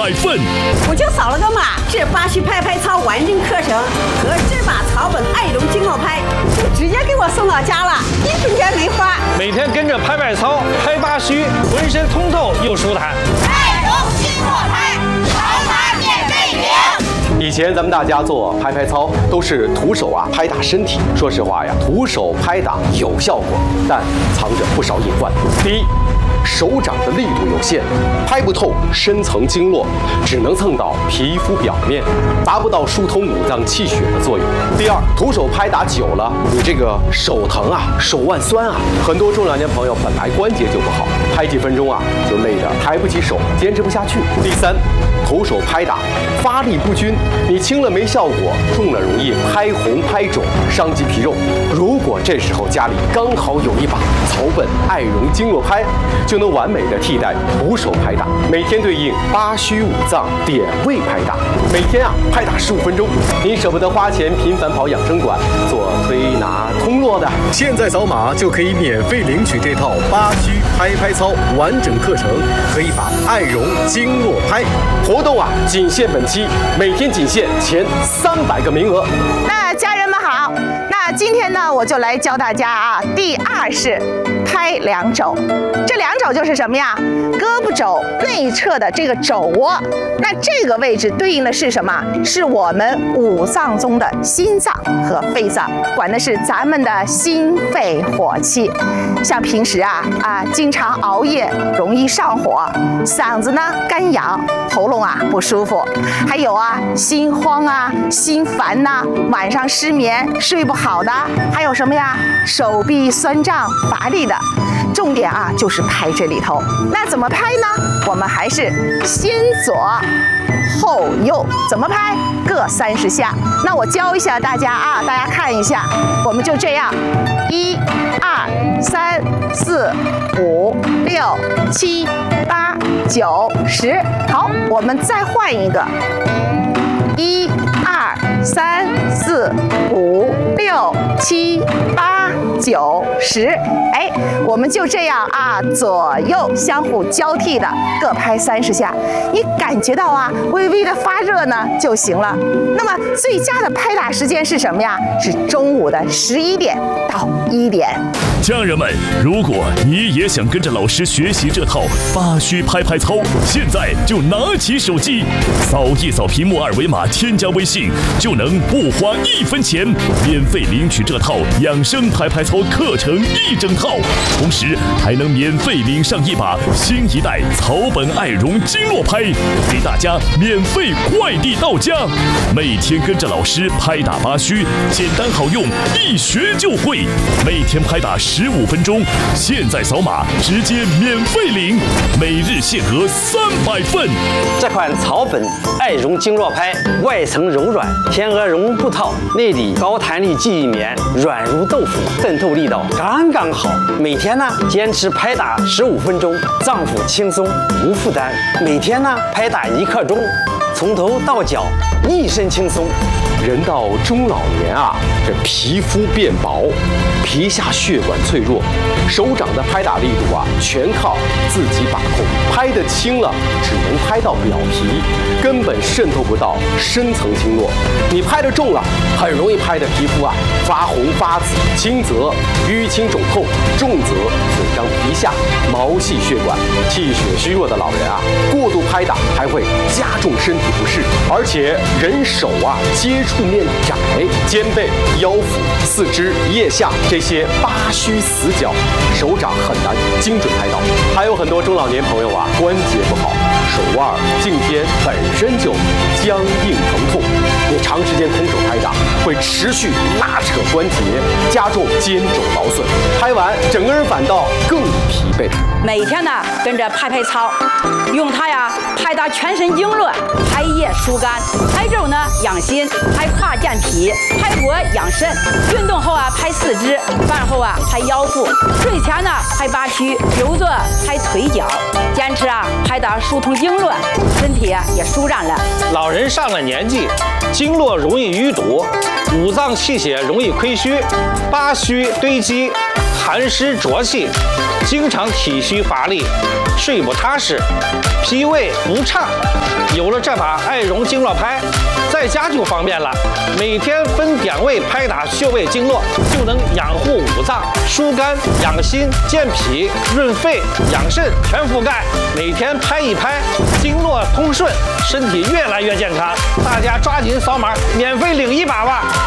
300份。 我就扫了个码，这巴西拍拍操完整课程和这把草本爱绒经络拍就直接给我送到家了，1分钱没花。 每天跟着拍拍操、拍巴虚，浑身通透又舒坦。 爱绒经络拍，草码免费领。 以前咱们大家做拍拍操都是徒手拍打身体，说实话呀，徒手拍打有效果，但藏着不少隐患。第一，手掌的力度有限，拍不透深层经络，只能蹭到皮肤表面，达不到疏通五脏气血的作用。第二，徒手拍打久了，你这个手疼手腕酸很多中老年朋友本来关节就不好，拍几分钟就累得抬不起手，坚持不下去。第三，徒手拍打发力不均，你轻了没效果，重了容易拍红拍肿，伤及皮肉。如果这时候家里刚好有一把草本爱绒经络拍，就能完美的替代徒手拍打，每天对应八虚五脏点位拍打，每天拍打15分钟。您舍不得花钱频繁跑养生馆做推拿通络的， 现在扫码就可以免费领取这套巴虚拍拍操完整课程和一把爱绒经络拍。 活动仅限本期，每天仅限前300个名额。 那家人们好，那今天呢，我就来教大家第2式拍两肘。这两肘就是什么呀？胳膊肘内侧的这个肘窝，那这个位置对应的是什么？是我们5脏中的心脏和肺脏，管的是咱们的心肺火气。像平时经常熬夜，容易上火，嗓子呢干痒，喉咙不舒服，还有心慌心烦晚上失眠睡不好的，还有什么呀？手臂酸胀乏力的。重点就是拍这里头。那怎么拍呢？我们还是先左后右，怎么拍？各30下。那我教一下大家大家看一下，我们就这样，1、2、3、4、5、6、7、8、9、10。好，我们再换一个，1、2、3、4、5、6、7、8、9、10。我们就这样左右相互交替的各拍30下，你感觉到微微的发热呢就行了。那么最佳的拍打时间是什么呀？是中午的11点到1点。 家人们，如果你也想跟着老师学习这套巴虚拍拍操，现在就拿起手机，扫一扫屏幕2维码，添加微信，就能不花1分钱，免费领取这套养生拍拍操课程1整套，同时还能免费领上一把新一代草本爱绒经络拍，给大家免费快递到家。每天跟着老师拍打巴虚，简单好用，一学就会。每天拍打15分钟，现在扫码直接免费领，每日限额300份。 这款草本爱绒经络拍，外层柔软，天鹅绒布套，内里高弹力记忆棉，软如豆腐，渗透力道刚刚好。每天坚持拍打15分钟，脏腑轻松无负担。每天拍打1刻钟，从头到脚一身轻松。 人到中老年这皮肤变薄，皮下血管脆弱，手掌的拍打力度全靠自己把控，拍得轻了只能拍到表皮，根本渗透不到深层经络。你拍得重了，很容易拍得皮肤发红发紫，轻则淤青肿痛，重则损伤皮下毛细血管。气血虚弱的老人过度拍打还会加重身体不适，而且人手接触面窄，肩背、腰腹、四肢、腋下这些巴虚死角，手掌很难精准拍到。还有很多中老年朋友关节不好，手腕、颈肩本身就僵硬疼痛，你长时间空手拍打会持续拉扯关节，加重肩肘劳损，拍完整个人反倒更疲惫。 每天跟着拍拍操，用它拍打全身经络，拍腋疏肝，拍肘养心，拍胯健脾，拍脖养肾。运动后拍四肢，饭后拍腰腹，睡前拍巴虚，久坐拍腿脚，坚持拍打疏通经络，身体也舒展了。 老人上了年纪，经络容易淤堵， 五脏气血容易亏虚，八虚堆积，寒湿浊气，经常体虚乏力，睡不踏实，脾胃不畅。有了这把艾绒经络拍，在家就方便了，每天分点位拍打穴位经络，就能养护五脏，疏肝养心、健脾、润肺、养肾全覆盖。每天拍一拍，经络通顺，身体越来越健康。大家抓紧扫码，免费领一把吧！